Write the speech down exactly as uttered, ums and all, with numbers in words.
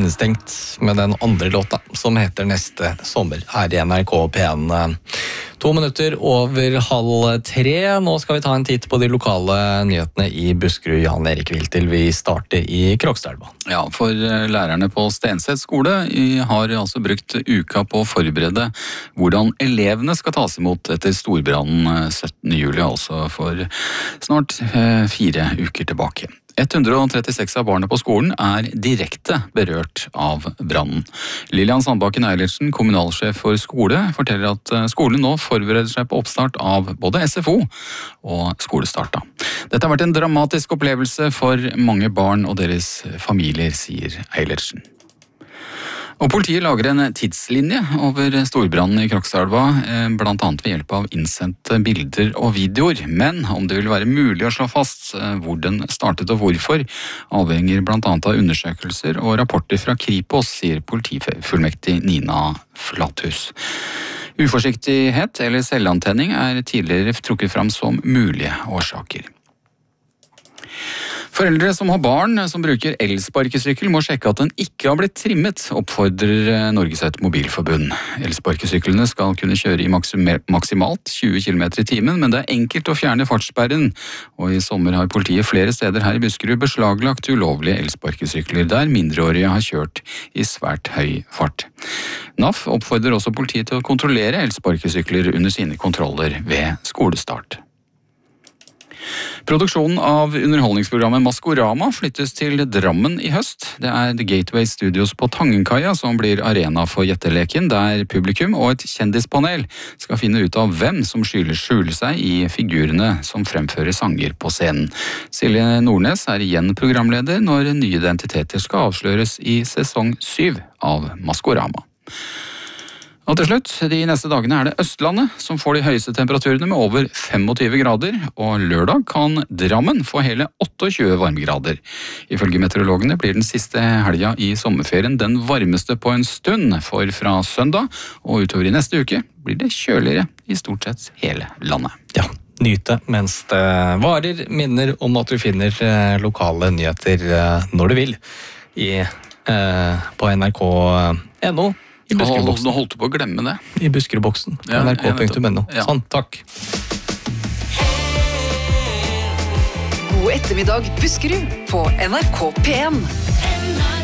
innestengt med den andre låta, som heter Neste sommer, her i N R K P en. To minutter over halv tre. Nå skal vi ta en titt på de lokale nyhetene i Buskerud. Jan Erik Viltil, vi starter i Krokstadelva. Ja, for lærerne på Stenseth skole har altså brukt uka på å forberede hvordan elevene skal tas imot etter storbrannen syttende juli, altså for snart fire uker tilbake. hundre og trettiseks av barna på skolen er direkte berørt av brannen. Lilian Sandbakken Eilertsen, kommunalsjef for skole, forteller at skolen nå forbereder seg på oppstart av både S F O og skolestart. Dette har vært en dramatisk opplevelse for mange barn og deres familier, sier Eilertsen. Og politiet lager en tidslinje over storbrannen i Krokstadelva, blant annet ved hjelp av innsendte bilder og videoer. Men om det vil være mulig å slå fast hvor den startet og hvorfor, avhenger blant annet av undersøkelser og rapporter fra Kripos, sier politifullmektig Nina Flathus. Uforsiktighet eller selvantenning er tidligere trukket fram som mulige årsaker. Foreldre som har barn som bruker elsparkesykkel må sjekke at den ikke har blitt trimmet, oppfordrer Norges Automobilforbund. Elsparkesyklene skal kunne kjøre i maksimalt tjue kilometer i timen, men det er enkelt å fjerne fartssperren. Og i sommer har politiet flere steder her i Buskerud beslaglagt ulovlige elsparkesykler der mindreårige har kjørt i svært høy fart. N A F oppfordrer også politiet til å kontrollere elsparkesykler under sine kontroller ved skolestart. Produksjonen av underholdningsprogrammet Maskorama flyttes til Drammen i høst. Det er The Gateway Studios på Tangenkaia som blir arena for gjetteleken, der publikum og et kjendispanel skal finne ut av hvem som skjuler skjuler seg i figurene som fremfører sanger på scenen. Silje Nordnes er igjen programleder når nye identiteter skal avsløres i sesong syv av Maskorama. Og til slutt, de neste dagene er det Østlandet som får de høyeste temperaturene med over tjuefem grader, og lørdag kan Drammen få hele tjueåtte varmegrader. Ifølge meteorologene blir den siste helga i sommerferien den varmeste på en stund, for fra søndag og utover i neste uke blir det kjøligere i stort sett hele landet. Ja, nyte mens det varer. Minner om at du finner lokale nyheter når du vil i, eh, på N R K punktum N O. I Buskerudboksen. Nå holdt du på å glemme det. I Buskerudboksen. Ja, N R K punktum N O. Ja. Sånn, takk. God ettermiddag, Buskerud på N R K P en.